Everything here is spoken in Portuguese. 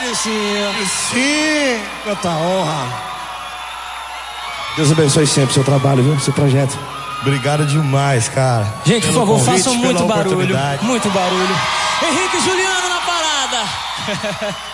Sim. Quanta honra. Deus abençoe sempre o seu trabalho, viu? Seu projeto. Obrigado demais, cara. Gente, por favor, convite, façam muito pela barulho. oportunidade. Muito barulho. Henrique e Juliano na parada.